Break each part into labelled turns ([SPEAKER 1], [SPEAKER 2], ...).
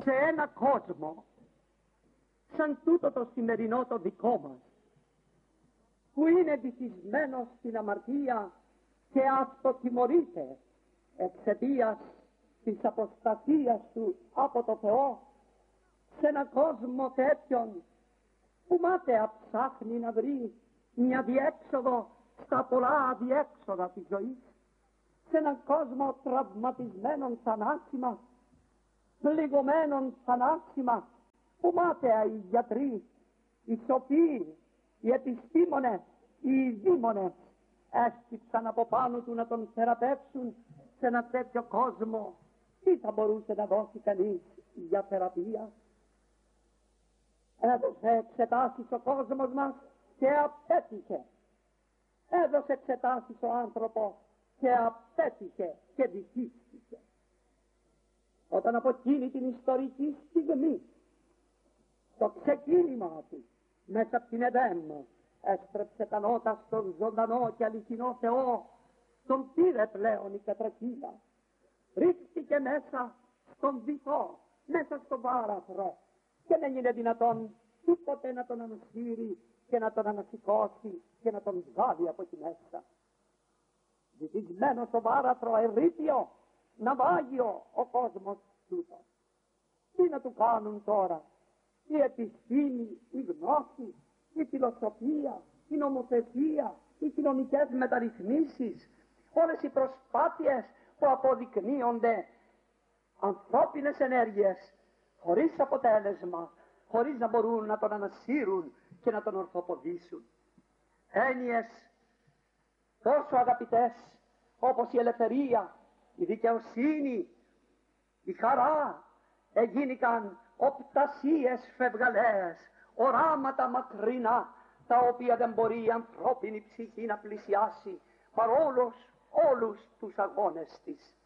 [SPEAKER 1] σε ένα κόσμο σαν τούτο το σημερινό το δικό μας, που είναι βυθισμένος στην αμαρτία και αυτοτιμωρείται εξαιτίας της αποστασίας του από το Θεό, σε έναν κόσμο τέτοιον που μάταια ψάχνει να βρει μια διέξοδο στα πολλά αδιέξοδα της ζωής, σε έναν κόσμο τραυματισμένων θανάσιμα, πληγωμένων θανάσιμα, που μάταια οι γιατροί, οι σοφοί, οι επιστήμονες, οι δήμονες έσκυψαν από πάνω του να τον θεραπεύσουν. Σε ένα τέτοιο κόσμο τι θα μπορούσε να δώσει κανείς για θεραπεία? Έδωσε εξετάσεις ο κόσμος μας και απέτυχε. Έδωσε εξετάσεις ο άνθρωπος και απέτυχε και δυσίστηκε. Όταν από εκείνη την ιστορική στιγμή, το ξεκίνημα του, μέσα από την Εδέμ, έστρεψε τα νότα στον ζωντανό και αληθινό Θεό, τον πήρε πλέον η κατρακύλα. Ρίχτηκε μέσα στον βυθό, μέσα στον βάραθρο, και δεν είναι δυνατόν τίποτε να τον ανασύρει και να τον ανασηκώσει και να τον βγάλει από εκεί μέσα. Βυθισμένο στο βάραθρο, ερείπιο, ναυάγιο ο κόσμος τούτο. Τι να του κάνουν τώρα η επιστήμη, η γνώση, η φιλοσοφία, η νομοθεσία, οι κοινωνικές μεταρρυθμίσεις, όλες οι προσπάθειες που αποδεικνύονται ανθρώπινες ενέργειες χωρίς αποτέλεσμα, χωρίς να μπορούν να τον ανασύρουν και να τον ορθοποδήσουν. Έννοιες τόσο αγαπητές όπως η ελευθερία, η δικαιοσύνη, η χαρά εγίνηκαν οπτασίες φευγαλαίες, οράματα μακρινά, τα οποία δεν μπορεί η ανθρώπινη ψυχή να πλησιάσει παρόλος όλους τους αγώνες της.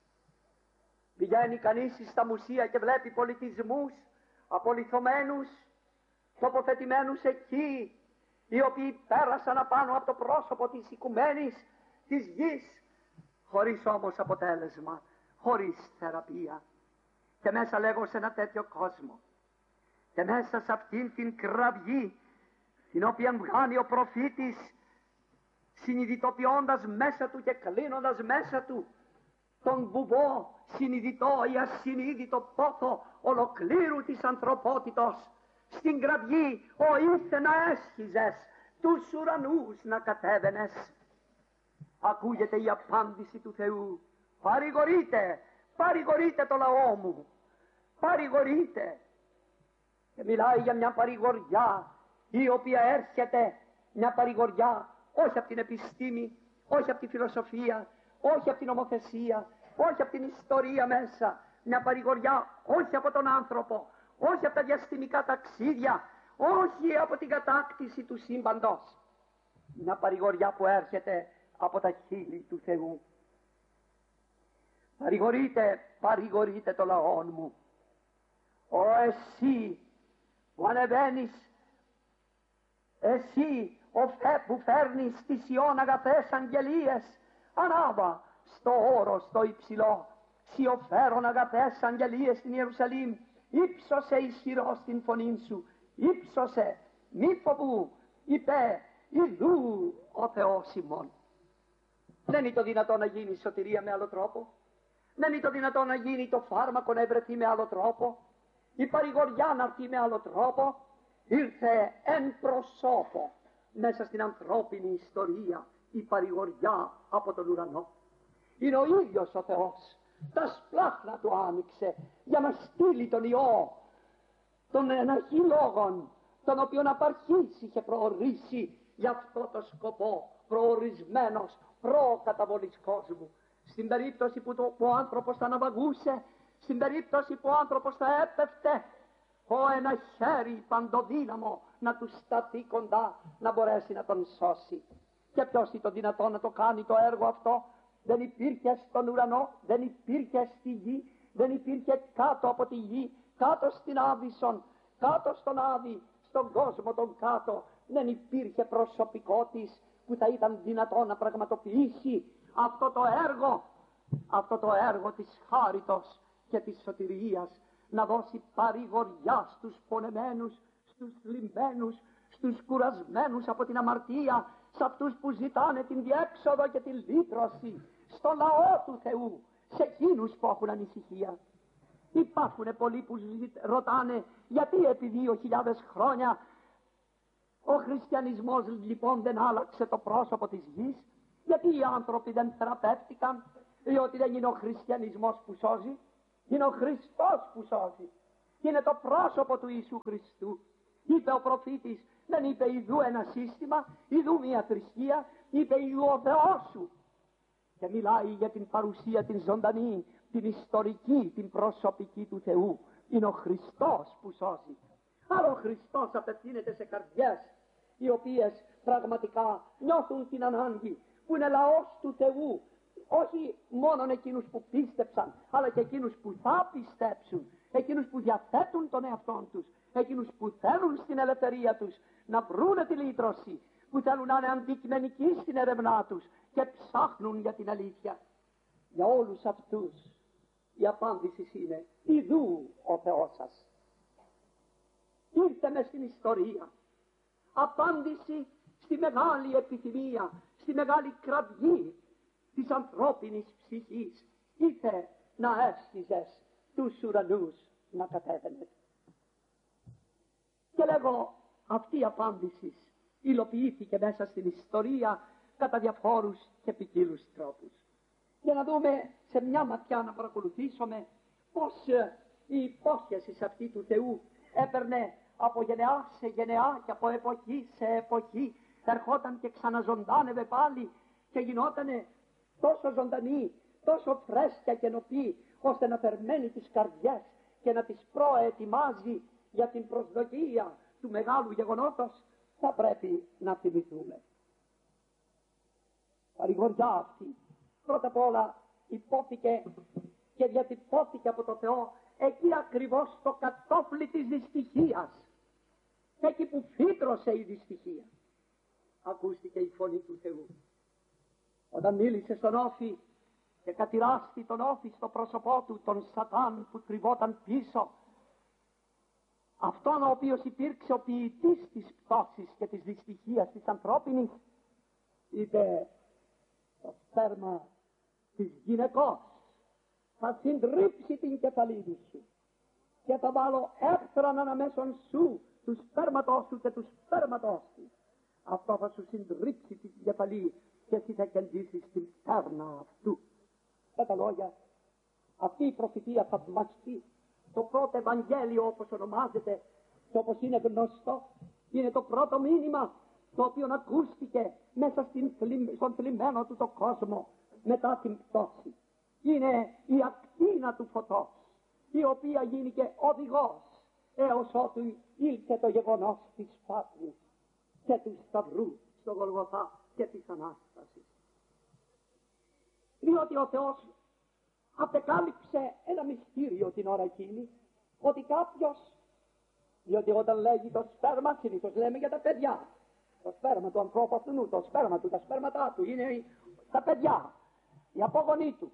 [SPEAKER 1] Πηγαίνει κανείς στα μουσεία και βλέπει πολιτισμούς απολιθωμένους, τοποθετημένους εκεί, οι οποίοι πέρασαν απάνω από το πρόσωπο της οικουμένης της γης, χωρίς όμως αποτέλεσμα, χωρίς θεραπεία. Και μέσα λέγω σε ένα τέτοιο κόσμο, και μέσα σε αυτήν την κραυγή, την οποία βγάνει ο προφήτης, συνειδητοποιώντας μέσα του και κλείνοντας μέσα του τον βουβό συνειδητό ή ασυνείδητο πόθο ολοκλήρου της ανθρωπότητος, στην κραυγή ο ήρθε να έσχιζες, τους ουρανούς να κατέβαινες. Ακούγεται η απάντηση του Θεού: παρηγορείτε, παρηγορείτε το λαό μου, παρηγορείτε. Και μιλάει για μια παρηγοριά η οποία έρχεται, μια παρηγοριά όχι από την επιστήμη, όχι από τη φιλοσοφία, όχι από την νομοθεσία, όχι από την ιστορία μέσα, μια παρηγοριά όχι από τον άνθρωπο, όχι από τα διαστημικά ταξίδια, όχι από την κατάκτηση του σύμπαντος. Μια παρηγοριά που έρχεται από τα χείλη του Θεού. Παρηγορείτε, παρηγορείτε το λαό μου. Εσύ που ανεβαίνεις, εσύ που φέρνεις τις Ιών αγαθές αγγελίες, ανάβα στο όρος στο υψηλό, σιωφέρον αγαθές αγγελίες στην Ιερουσαλήμ, ύψωσε ισχυρός την φωνή σου, ύψωσε, μη φοβού, είπε, ιδού ο Θεός ημών. Δεν είναι το δυνατό να γίνει η σωτηρία με άλλο τρόπο, δεν είναι το δυνατό να γίνει το φάρμακο να ευρεθεί με άλλο τρόπο, η παρηγοριά να έρθει με άλλο τρόπο. Ήρθε εν προσώπο μέσα στην ανθρώπινη ιστορία η παρηγοριά από τον ουρανό. Είναι ο ίδιος ο Θεός, τα σπλάχνα του άνοιξε για να στείλει τον Υιό, τον εναχή λόγον, τον οποίον απαρχής είχε προορίσει για αυτό το σκοπό, προορισμένος προκαταβολής κόσμου. Στην περίπτωση που ο άνθρωπος θα αναβαγούσε, στην περίπτωση που ο άνθρωπος θα έπεφτε, ένα χέρι παντοδύναμο να του σταθεί κοντά, να μπορέσει να τον σώσει. Και ποιος είναι το δυνατό να το κάνει το έργο αυτό? Δεν υπήρχε στον ουρανό, δεν υπήρχε στη γη, δεν υπήρχε κάτω από τη γη, κάτω στην Άβυσσον, κάτω στον Άδη, στον κόσμο τον κάτω, δεν υπήρχε προσωπικό της που θα ήταν δυνατό να πραγματοποιήσει αυτό το έργο της χάριτος και της σωτηρίας, να δώσει παρηγοριά στους πονεμένους, στους θλιμμένους, στους κουρασμένους από την αμαρτία, σε αυτούς που ζητάνε την διέξοδο και την λύτρωση, στο λαό του Θεού, σε εκείνους που έχουν ανησυχία. Υπάρχουν πολλοί που ρωτάνε γιατί επί 2.000 χρόνια ο χριστιανισμός λοιπόν δεν άλλαξε το πρόσωπο της γης, γιατί οι άνθρωποι δεν θεραπεύτηκαν, διότι δεν είναι ο χριστιανισμός που σώζει, είναι ο Χριστός που σώζει, είναι το πρόσωπο του Ιησού Χριστού. Είπε ο προφήτης, δεν είπε ιδού ένα σύστημα, ιδού μια θρησκεία, είπε ιδού ο Θεός σου. Και μιλάει για την παρουσία την ζωντανή, την ιστορική, την προσωπική του Θεού. Είναι ο Χριστός που σώζει. Άρα ο Χριστός απευθύνεται σε καρδιές οι οποίες πραγματικά νιώθουν την ανάγκη, που είναι λαός του Θεού, όχι μόνο εκείνους που πίστεψαν, αλλά και εκείνους που θα πιστέψουν, εκείνους που διαθέτουν τον εαυτόν τους, εκείνους που θέλουν στην ελευθερία τους να βρούνε τη λύτρωση, που θέλουν να είναι αντικειμενικοί στην έρευνά τους και ψάχνουν για την αλήθεια. Για όλους αυτούς η απάντηση είναι ιδού ο Θεός σας. Ήρθε μες στην ιστορία απάντηση στη μεγάλη επιθυμία, στη μεγάλη κραυγή της ανθρώπινης ψυχής. Ήρθε να έστειζες τους ουρανούς να κατέβαινες. Και λέγω, αυτή η απάντηση υλοποιήθηκε μέσα στην ιστορία κατά διαφόρους και ποικίλους τρόπους. Για να δούμε σε μια ματιά, να παρακολουθήσουμε πως η υπόσχεση αυτή του Θεού έπαιρνε από γενεά σε γενεά και από εποχή σε εποχή, ερχόταν και ξαναζωντάνευε πάλι και γινότανε τόσο ζωντανή, τόσο φρέσκια και νοπή, ώστε να θερμαίνει τις καρδιές και να τις προετοιμάζει για την προσδοκία του μεγάλου γεγονότος. Θα πρέπει να θυμηθούμε. Παρηγοριά αυτή πρώτα απ' όλα υπόθηκε και διατυπώθηκε από το Θεό εκεί ακριβώς στο κατόφλι της δυστυχίας, εκεί που φύτρωσε η δυστυχία. Ακούστηκε η φωνή του Θεού όταν μίλησε στον Όφη και κατηράστη τον Όφη στο πρόσωπό του, τον Σατάν που κρυβόταν πίσω, αυτόν ο οποίος υπήρξε ο ποιητής της πτώσης και της δυστυχίας της ανθρώπινης. Είπε, το σπέρμα της γυναικός θα συντρίψει την κεφαλίδη σου και θα βάλω έχθραν αναμέσων σου, του σπέρματός σου και του σπέρματός σου. Αυτό θα σου συντρίψει την κεφαλή και εσύ θα κεντήσεις την στέρνα αυτού. Με τα λόγια, αυτή η προφητεία θαυμαστή, το πρώτο Ευαγγέλιο όπως ονομάζεται και όπως είναι γνωστό, είναι το πρώτο μήνυμα το οποίο ακούστηκε μέσα στον θλιμμένο του το κόσμο μετά την πτώση. Είναι η ακτίνα του φωτός, η οποία γίνηκε οδηγός έως ότου ήλθε το γεγονός της πάτρης και του σταυρού στο Γολγοθά και της Ανάστασης. Διότι ο Θεός απεκάλυψε ένα μυστήριο την ώρα εκείνη, ότι κάποιος, διότι όταν λέγει το σπέρμα συνήθως λέμε για τα παιδιά, το σπέρμα του ανθρώπου αυτού, το σπέρμα του, τα σπέρματά του είναι τα παιδιά, οι απόγονοί του.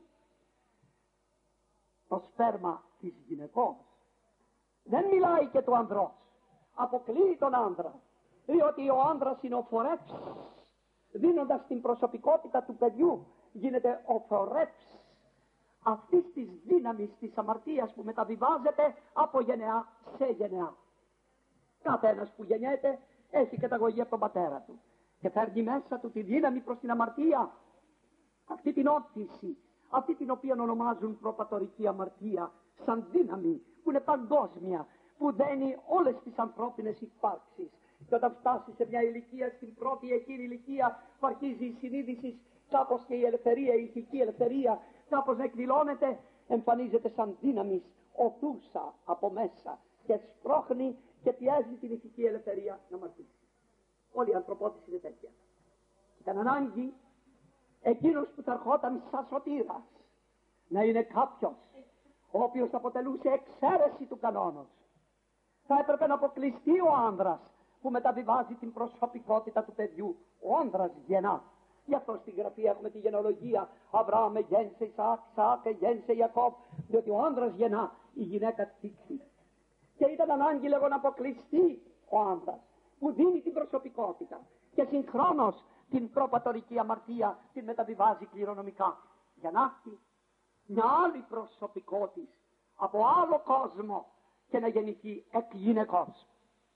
[SPEAKER 1] Το σπέρμα της γυναικός δεν μιλάει και του ανδρός, αποκλείει τον άνδρα, διότι ο άνδρας είναι ο φορεύς, δίνοντας την προσωπικότητα του παιδιού γίνεται ο φορεύς αυτής της δύναμης της αμαρτίας που μεταβιβάζεται από γενεά σε γενεά. Κάθε ένας που γεννιέται έχει καταγωγή από τον πατέρα του και φέρνει μέσα του τη δύναμη προς την αμαρτία, αυτή την όθηση, αυτή την οποία ονομάζουν προπατορική αμαρτία, σαν δύναμη που είναι παγκόσμια, που δένει όλες τις ανθρώπινες υπάρξεις. Και όταν φτάσει σε μια ηλικία, στην πρώτη εκείνη ηλικία, που αρχίζει η συνείδηση, κάπως και η ελευθερία, η ηθική ελευθερία, κάπως να εκδηλώνεται, εμφανίζεται σαν δύναμη οδούσα από μέσα και σπρώχνει και πιέζει την ηθική ελευθερία να μαρτυρήσει. Όλη η ανθρωπότητα είναι τέτοια. Ήταν ανάγκη εκείνος που θα ερχόταν σαν σωτήρας να είναι κάποιος ο οποίος αποτελούσε εξαίρεση του κανόνος. Θα έπρεπε να αποκλειστεί ο άνδρας που μεταβιβάζει την προσωπικότητα του παιδιού. Ο άνδρας γεννά Γι' αυτό στην Γραφή έχουμε τη γενεολογία. Αβραάμ γέννησε Ισαάκ, Ισαάκ γέννησε Ιακώβ. Διότι ο άνδρας γεννά, η γυναίκα τύξει. Και ήταν ανάγκη λέγω να αποκλειστεί ο άνδρας που δίνει την προσωπικότητα και συγχρόνως την προπατορική αμαρτία την μεταβιβάζει κληρονομικά για να έχει μια άλλη προσωπικότητα από άλλο κόσμο και να γεννηθεί εκ γυναικός.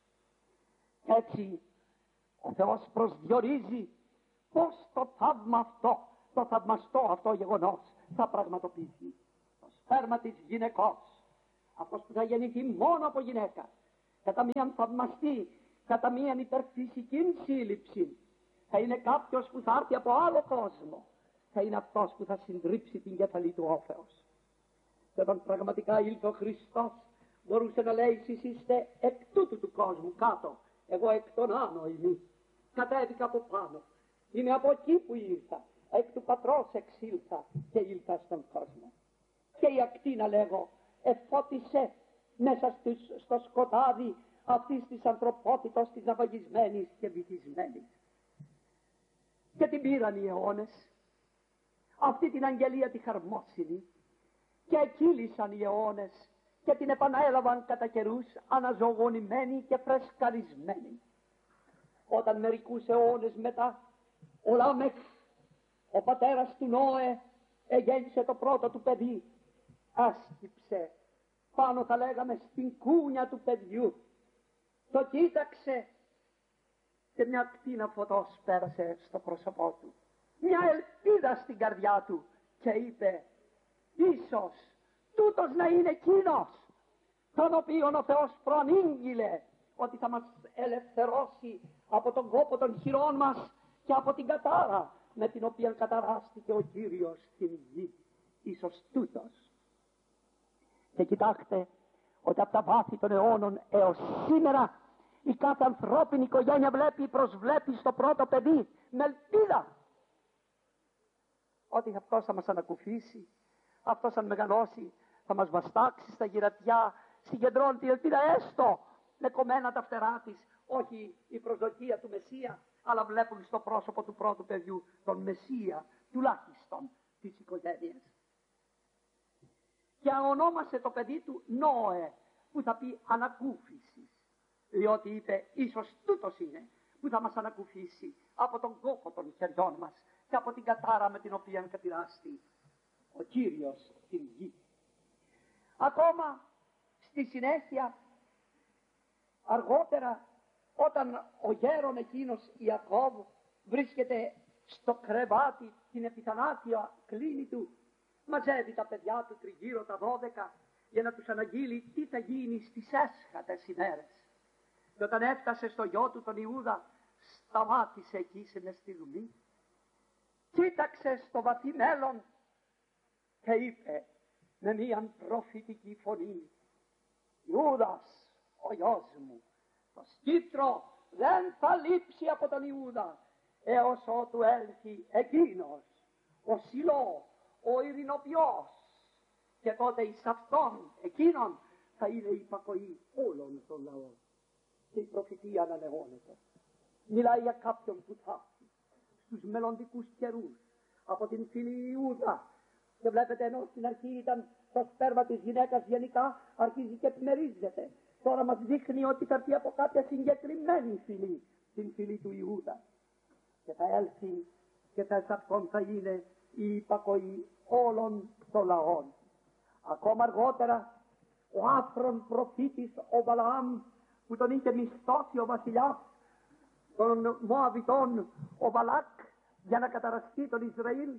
[SPEAKER 1] Έτσι ο Θεός προσδιορίζει πως το θαύμα αυτό, το θαυμαστό αυτό γεγονός θα πραγματοποιηθεί. Το σπέρμα της γυναικός, αυτός που θα γεννηθεί μόνο από γυναίκα, κατά μίαν θαυμαστή, κατά μίαν υπερφυσική σύλληψη, θα είναι κάποιος που θα έρθει από άλλο κόσμο, θα είναι αυτός που θα συντρίψει την κεφαλή του ο Θεός. Και όταν πραγματικά ήλθε ο Χριστός, μπορούσε να λέει: εσείς είστε εκ τούτου του κόσμου κάτω, εγώ εκ των άνω είμαι. Κατέβηκα από πάνω, είμαι από εκεί που ήρθα, εκ του πατρός εξήλθα και ήλθα στον κόσμο. Και η ακτίνα λέγω εφώτισε μέσα στο σκοτάδι αυτής της ανθρωπότητος της ναυαγισμένης και βυθισμένης. Και την πήραν οι αιώνες, αυτή την αγγελία τη χαρμόσυνη, και εκύλησαν οι αιώνες και την επανέλαβαν κατά καιρούς αναζωογονημένοι και φρεσκαρισμένοι. Όταν μερικούς αιώνες μετά ο Λάμεχ, ο πατέρας του Νόε, εγέννησε το πρώτο του παιδί, άσκυψε πάνω θα λέγαμε στην κούνια του παιδιού, το κοίταξε και μια ακτίνα φωτός πέρασε στο πρόσωπό του, μια ελπίδα στην καρδιά του και είπε: ίσως τούτος να είναι εκείνος τον οποίον ο Θεός προανήγγειλε ότι θα μας ελευθερώσει από τον κόπο των χειρών μας και από την κατάρα με την οποία καταράστηκε ο Κύριος στην γη. Ίσως τούτος. Και κοιτάξτε ότι από τα βάθη των αιώνων έως σήμερα η κάθε ανθρώπινη οικογένεια προσβλέπει στο πρώτο παιδί με ελπίδα ότι αυτός θα μας ανακουφίσει, αυτός αν μεγαλώσει θα μας βαστάξει στα γυρατιά, συγκεντρώνει την ελπίδα έστω με κομμένα τα φτερά της, όχι η προσδοκία του Μεσσία, αλλά βλέπουν στο πρόσωπο του πρώτου παιδιού τον Μεσσία τουλάχιστον της οικογένειας. Και ονόμασε το παιδί του Νόε, που θα πει ανακούφιση, διότι είπε ίσως τούτος είναι που θα μας ανακουφίσει από τον κόπο των χεριών μας και από την κατάρα με την οποία κατηράστη ο Κύριος την γη. Ακόμα στη συνέχεια, αργότερα, όταν ο γέρον εκείνος Ιακώβ βρίσκεται στο κρεβάτι, την επιθανάτια κλίνη του, μαζεύει τα παιδιά του τριγύρω τα 12 για να τους αναγγείλει τι θα γίνει στις έσχατες ημέρες. Και όταν έφτασε στο γιο του τον Ιούδα, σταμάτησε εκεί σε μια στιγμή, κοίταξε στο βαθύ μέλλον και είπε με μίαν προφητική φωνή: Ιούδας, ο γιος μου, το σκύπτρο δεν θα λείψει από τον Ιούδα έως ότου έλθει εκείνος, ο Σιλό, ο ειρηνοποιός, και τότε εις αυτόν, εκείνον, θα είναι η υπακοή όλων των λαών. Και η προφητεία ανανεώνεται. Μιλάει για κάποιον που θα έρθει στους μελλοντικούς καιρούς από την φυλή Ιούδα. Και βλέπετε, ενώ στην αρχή ήταν το σπέρμα της γυναίκας γενικά, αρχίζει και επιμερίζεται. Τώρα μας δείχνει ότι θα έρθει από κάποια συγκεκριμένη φυλή, την φυλή του Ιούδα. Και θα έλθει και σε αυτόν θα είναι η υπακοή όλων των λαών. Ακόμα αργότερα ο άφρον προφήτης ο Βαλαάμ, που τον είχε μισθώσει ο βασιλιάς των Μωαβιτών ο Βαλάκ για να καταραστεί τον Ισραήλ,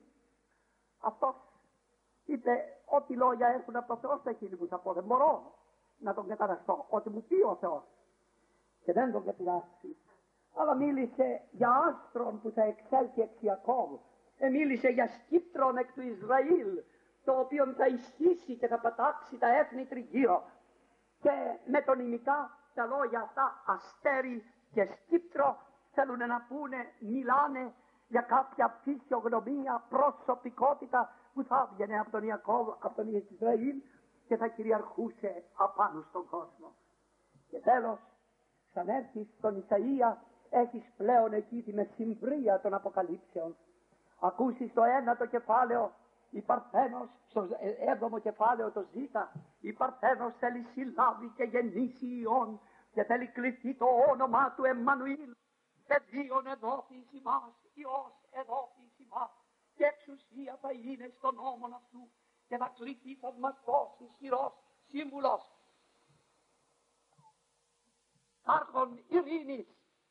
[SPEAKER 1] αυτός είπε: ό,τι λόγια έρχονται από το Θεό στα χείλη μου θα πω, δεν μπορώ να τον καταραστώ, ό,τι μου πει ο Θεός. Και δεν τον κατηράσει, αλλά μίλησε για άστρον που θα εξέλθει εξ Ιακώβ, μίλησε για σκύπτρον εκ του Ισραήλ, το οποίο θα ισχύσει και θα πατάξει τα έθνη τριγύρω. Και με τον ημικά τα λόγια αυτά, αστέρι και σκύπτρο, θέλουν να πούνε, μιλάνε για κάποια φυσιογνωμία, προσωπικότητα που θα βγαινε από τον Ιακώβ, από τον Ισραήλ και θα κυριαρχούσε απάνω στον κόσμο. Και τέλος, σαν έρθεις στον Ισαΐα, έχεις πλέον εκεί τη μεσημβρία των Αποκαλύψεων. Ακούσεις το 1ο κεφάλαιο, η Παρθένος, στο 7ο κεφάλαιο το Ζ, η Παρθένος θέλει συλλάβει και γεννήσει Υιόν και θέλει κληθεί το όνομα του Εμμανουήλ. Παιδίον εδόθης ημάς, Υιός εδόθης ημάς, και εξουσία θα είναι στον νόμον αυτού και θα κληθεί θαυμαστός, ισχυρός, σύμβουλος, άρχον ειρήνης.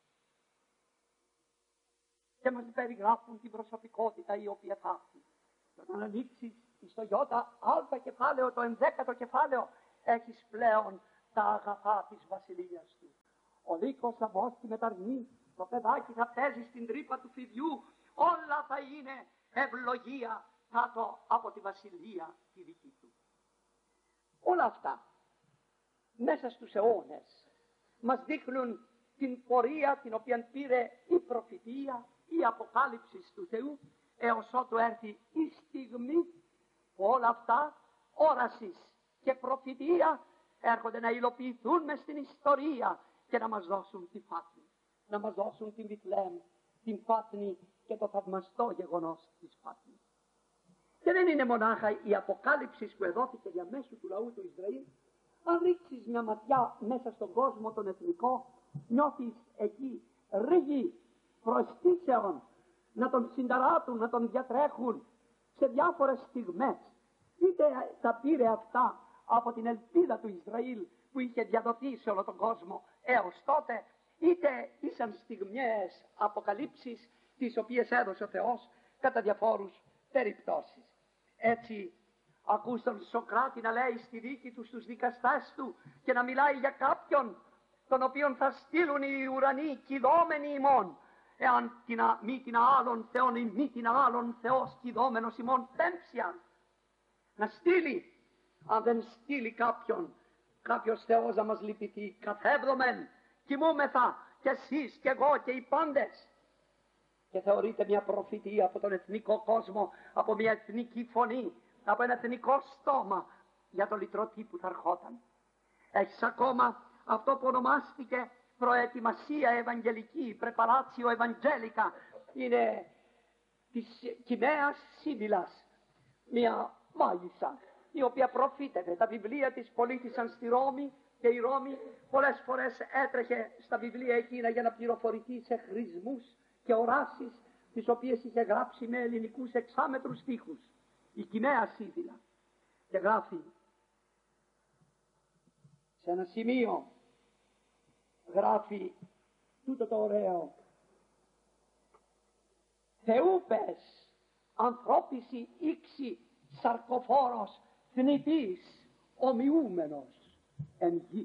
[SPEAKER 1] Και μας περιγράφουν την προσωπικότητα η οποία θα έρθει. Και όταν ανοίξεις στο ΙΑ κεφάλαιο, το 11ο κεφάλαιο, έχεις πλέον τα αγαθά της βασιλείας του. Ο λύκος θα μπω στη μεταρνή, το παιδάκι θα παίζει στην τρύπα του φιδιού, όλα θα είναι ευλογία κάτω από τη βασιλεία τη δική του. Όλα αυτά μέσα στους αιώνες μας δείχνουν την πορεία την οποία πήρε η προφητεία, η αποκάλυψη του Θεού, έως ότου έρθει η στιγμή που όλα αυτά, όρασης και προφητεία, έρχονται να υλοποιηθούν μες στην ιστορία και να μας δώσουν τη φάτνη, να μας δώσουν την Βιθλεέμ, την φάτνη και το θαυμαστό γεγονός της φάτνης. Και δεν είναι μονάχα η αποκάλυψη που εδόθηκε διαμέσου του λαού του Ισραήλ. Αν ρίξεις μια ματιά μέσα στον κόσμο τον εθνικό, νιώθεις εκεί ρίγη προαισθήσεων να τον συνταράτουν, να τον διατρέχουν σε διάφορες στιγμές. Είτε τα πήρε αυτά από την ελπίδα του Ισραήλ που είχε διαδοθεί σε όλο τον κόσμο έως τότε, είτε ήσαν στιγμές αποκαλύψεις τις οποίες έδωσε ο Θεός κατά διαφόρους περιπτώσεις. Έτσι ακούς τον Σοκράτη να λέει στη δίκη του στους δικαστές του και να μιλάει για κάποιον τον οποίον θα στείλουν οι ουρανοί κηδόμενοι ημών, εάν μη την άλλον Θεόν ή μη την άλλον Θεός κηδόμενος ημών πέμψιαν. Να στείλει, αν δεν στείλει κάποιος Θεός να μας λυπηθεί, καθέβδομεν, κοιμούμεθα κι εσείς κι εγώ και οι πάντες. Και θεωρείται μια προφητεία από τον εθνικό κόσμο, από μια εθνική φωνή, από ένα εθνικό στόμα για το λυτρωτή που θα ερχόταν. Έχεις ακόμα αυτό που ονομάστηκε προετοιμασία ευαγγελική, πρεπαράτσιο ευαγγέλικα, είναι της Κυμαίας Σίβυλας, μια μάγισσα η οποία προφήτευε. Τα βιβλία της πολίτησαν στη Ρώμη και η Ρώμη πολλές φορές έτρεχε στα βιβλία εκείνα για να πληροφορηθεί σε χρησμούς και οράσεις τις οποίες είχε γράψει με ελληνικούς εξάμετρους στίχους. Η Κυμαία Σίβυλα. Και γράφει σε ένα σημείο, γράφει τούτο το ωραίο: Θεούπες ανθρώπιση ήξη σαρκοφόρος θνητής ομοιούμενος εν γη.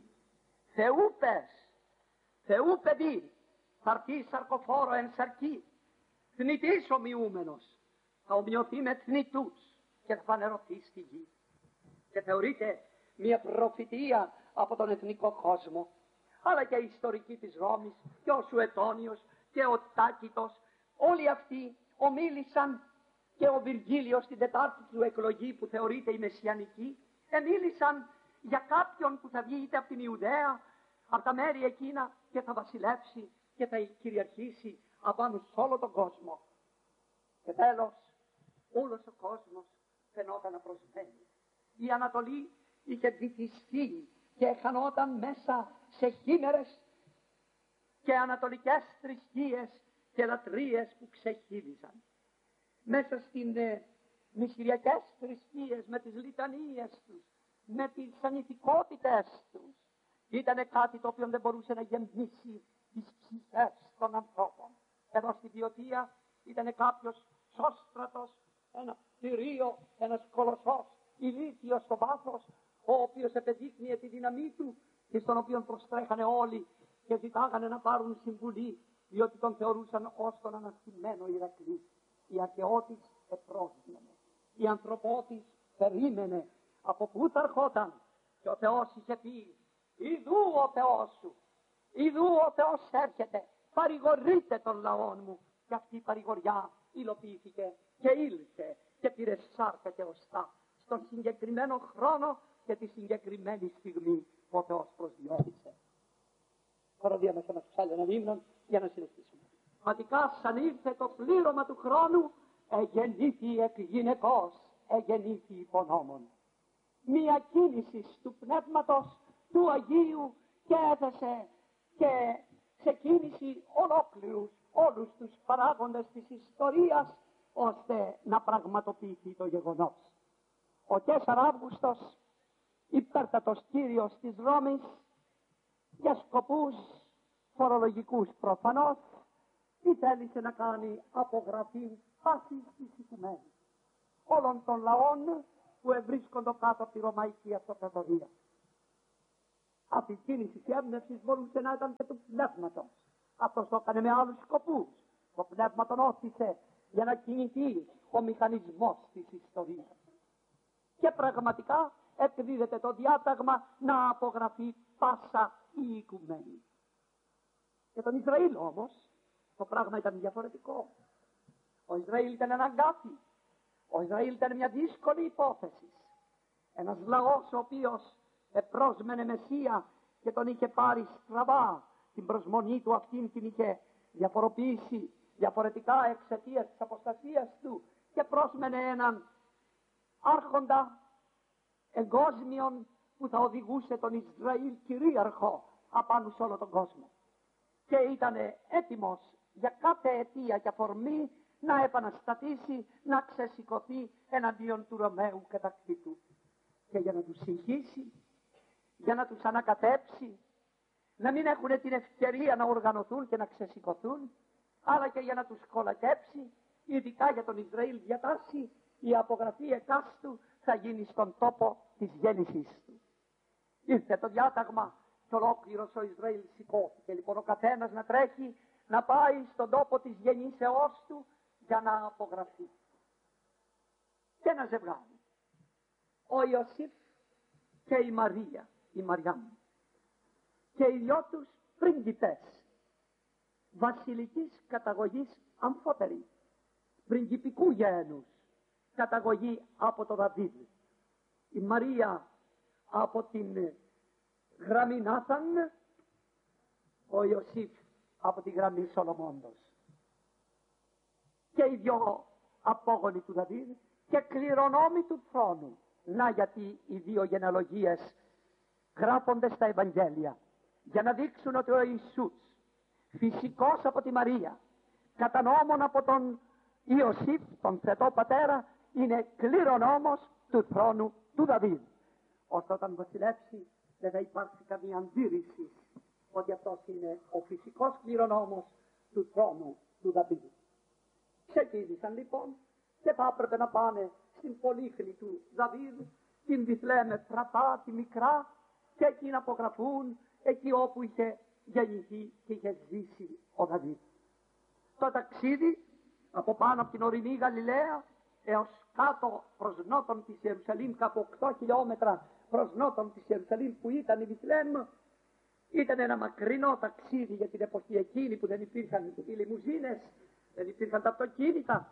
[SPEAKER 1] Θεού παιδί θα έρθει σαρκοφόρο εν σαρκή, θνητής ομοιούμενος, θα ομοιωθεί με θνητούς και θα φανερωθεί στη γη. Και θεωρείται μια προφητεία από τον εθνικό κόσμο, αλλά και η ιστορική της Ρώμης και ο Σουετόνιος και ο Τάκητος, όλοι αυτοί ομίλησαν, και ο Βυργίλιος στην τετάρτη του εκλογή που θεωρείται η μεσιανική, εμίλησαν για κάποιον που θα βγει είτε από την Ιουδαία, από τα μέρη εκείνα, και θα βασιλεύσει και θα κυριαρχήσει απάνω σε όλο τον κόσμο. Και τέλος, όλος ο κόσμος φαινόταν να προσβαίνει. Η Ανατολή είχε βυθιστεί και χανόταν μέσα σε χήμερες και ανατολικές θρησκείες και λατρείες που ξεχύλιζαν. Μέσα στις μυστηριακές θρησκείες, με τις λιτανίες τους, με τις ανηθικότητες τους, ήταν κάτι το οποίο δεν μπορούσε να γεμίσει τις ψυχές των ανθρώπων. Εδώ στη Βιωτία ήταν κάποιος Σώστρατος, ένα θηρίο, ένας κολοσσός, ηλίθιος στο βάθος, ο οποίος επεδείκνυε τη δύναμή του και στον οποίο προστρέχανε όλοι και ζητάγανε να πάρουν συμβουλή, διότι τον θεωρούσαν ως τον αναστημένο Ηρακλή. Η αρχαιότης επρόσδυνε, η ανθρωπότης περίμενε από πού θα ερχόταν, και ο Θεός είχε πει: «Ιδού ο Θεός σου, ιδού ο Θεός έρχεται, παρηγορείτε τον λαό μου». Και αυτή η παρηγοριά υλοποιήθηκε και ήλθε και πήρε σάρκα και οστά στον συγκεκριμένο χρόνο και τη συγκεκριμένη στιγμή που ο Θεός προσδιορίσε. Παροδία μας θα μας ψάλει έναν ύμνο για να συνεχίσουμε. Πραγματικά σαν ήρθε το πλήρωμα του χρόνου, εγεννήθη εκ γυναικός, εγεννήθη υπονόμων. Μία κίνηση του Πνεύματος του Αγίου και έθεσε και σε κίνηση όλους τους παράγοντες της ιστορίας, ώστε να πραγματοποιηθεί το γεγονός. Ο Καίσαρ Αύγουστος, υπέρτατος κύριος της Ρώμης, για σκοπούς φορολογικούς προφανώς, θέλησε να κάνει απογραφή πάσης της οικουμένης όλων των λαών που ευρίσκονται κάτω από τη Ρωμαϊκή Αυτοκρατορία. Αυτή η κίνηση της έμπνευσης μπορούσε να ήταν και του Πνεύματος. Αυτός το έκανε με άλλους σκοπούς. Το Πνεύμα τον όθησε για να κινηθεί ο μηχανισμός της ιστορίας. Και πραγματικά εκδίδεται το διάταγμα να απογραφεί πάσα η οικουμένη. Για τον Ισραήλ όμως το πράγμα ήταν διαφορετικό. Ο Ισραήλ ήταν ένα αγκάθι. Ο Ισραήλ ήταν μια δύσκολη υπόθεση. Ένας λαός ο οποίος επρόσμενε Μεσσία και τον είχε πάρει στραβά. Την προσμονή του αυτήν την είχε διαφοροποιήσει διαφορετικά εξαιτίας της αποστασίας του και πρόσμενε έναν άρχοντα εγκόσμιον που θα οδηγούσε τον Ισραήλ κυρίαρχο απάνω σε όλο τον κόσμο. Και ήταν έτοιμος για κάθε αιτία και αφορμή να επαναστατήσει, να ξεσηκωθεί εναντίον του Ρωμαίου κατακτήτου. Και για να τους συγχύσει, για να τους ανακατέψει, να μην έχουν την ευκαιρία να οργανωθούν και να ξεσηκωθούν, αλλά και για να τους κολακέψει, ειδικά για τον Ισραήλ διατάσσει, η απογραφή εκάστου θα γίνει στον τόπο της γέννησης του. Ήρθε το διάταγμα και ολόκληρος ο Ισραήλ σηκώθηκε. Λοιπόν ο καθένας να τρέχει, να πάει στον τόπο της γεννήσεώς του για να απογραφεί. Και ένα ζευγάρι, ο Ιωσήφ και η Μαρία, η Μαριάμ, και οι δυο τους πρίγκιπες, βασιλικής καταγωγής αμφότεροι, πριγκιπικού γένους, καταγωγή από το Δαβίδ. Η Μαρία από την γραμμή Νάθαν, ο Ιωσήφ από τη γραμμή Σολομώντος. Και οι δυο απόγονοι του Δαβίδ και κληρονόμοι του θρόνου. Να γιατί οι δύο γενεαλογίες γράφονται στα Ευαγγέλια για να δείξουν ότι ο Ιησούς, φυσικός από τη Μαρία, κατά νόμον από τον Ιωσήφ, τον Θετό Πατέρα, είναι κληρονόμος του θρόνου του Δαβίδ. Ώστε όταν βασιλεύσει δεν θα υπάρξει καμία αντίρρηση ότι αυτός είναι ο φυσικός κληρονόμος του θρόνου του Δαβίδ. Ξεκίνησαν λοιπόν και θα έπρεπε να πάνε στην πολύχλη του Δαβίδ, την Βιθλεέμ Εφρατά, τη μικρά, και εκεί να απογραφούν εκεί όπου είχε γεννηθεί και είχε ζήσει ο Δαβίδ. Το ταξίδι από πάνω από την ορεινή Γαλιλαία έως κάτω προς νότον της Ιερουσαλήμ, κάπου 8 χιλιόμετρα προς νότον της Ιερουσαλήμ που ήταν η Βιθλεέμ, ήταν ένα μακρινό ταξίδι για την εποχή εκείνη που δεν υπήρχαν οι λιμουζίνες, δεν υπήρχαν τα αυτοκίνητα.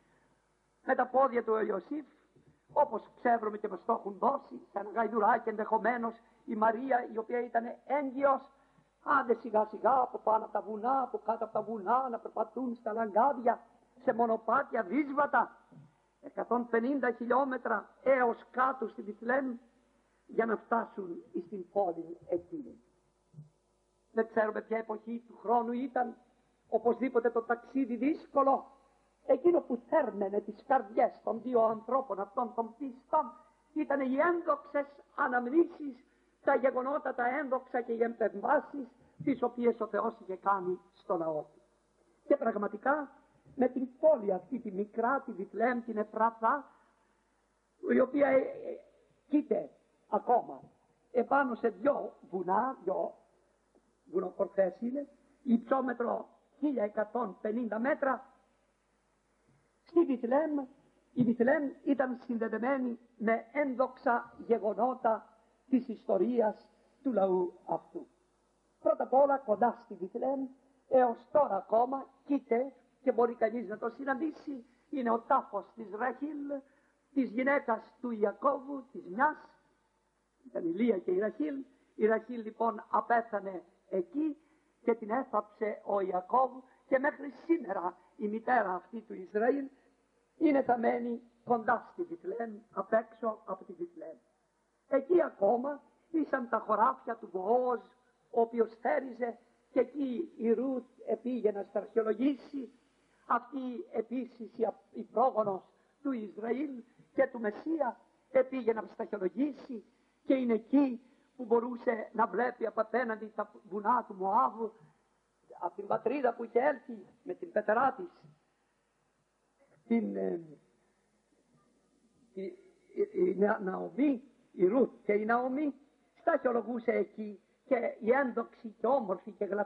[SPEAKER 1] Με τα πόδια του ο Ιωσήφ, όπως ξέρουμε και μας το έχουν δώσει, σε ένα γαϊδουράκι ενδεχομένως, η Μαρία η οποία ήταν έγκυος, άντε σιγά σιγά από πάνω από τα βουνά, από κάτω από τα βουνά, να περπατούν στα λαγκάδια, σε μονοπάτια δύσβατα, 150 χιλιόμετρα έως κάτω στη Βιθλεέμ, για να φτάσουν στην πόλη εκείνη. Δεν ξέρουμε ποια εποχή του χρόνου ήταν, οπωσδήποτε το ταξίδι δύσκολο. Εκείνο που θέρμενε τις καρδιές των δύο ανθρώπων αυτών των πίστων ήταν οι ένδοξες αναμνήσεις, τα γεγονότα, τα ένδοξα και οι επεμβάσεις τις οποίες ο Θεός είχε κάνει στο λαό του. Και πραγματικά με την πόλη αυτή τη μικρά, τη Βιθλεέμ, την Εφράθα, η οποία κοίται ακόμα επάνω σε δυο βουνά, δυο βουνοκορφές είναι, υψόμετρο 1150 μέτρα. Στη Βιθλεέμ, η Βιθλεέμ ήταν συνδεδεμένη με ένδοξα γεγονότα της ιστορίας του λαού αυτού. Πρώτα απ' όλα κοντά στη Βιθλεέμ, έως τώρα ακόμα κοίται και μπορεί κανείς να το συναντήσει, είναι ο τάφος της Ραχήλ, της γυναίκας του Ιακώβου, της μιας, ήταν η Λία και η Ραχήλ. Η Ραχήλ λοιπόν απέθανε εκεί και την έθαψε ο Ιακώβ, και μέχρι σήμερα η μητέρα αυτή του Ισραήλ είναι θαμένη κοντά στη Βηθλεέμ, απ' έξω από τη Βηθλεέμ. Εκεί ακόμα ήσαν τα χωράφια του Μποόζ, ο οποίος θέριζε, και εκεί η Ρούθ επήγε να σταρχιολογήσει. Αυτή επίσης η πρόγονος του Ισραήλ και του Μεσσία επήγε να σταρχιολογήσει, και είναι εκεί που μπορούσε να βλέπει απέναντι τα βουνά του Μωάβου, από την πατρίδα που είχε έλθει με την πεθερά της, η Ναομή, η Ρούθ και η Ναομή σταχυολογούσε εκεί, και η ένδοξη και όμορφη και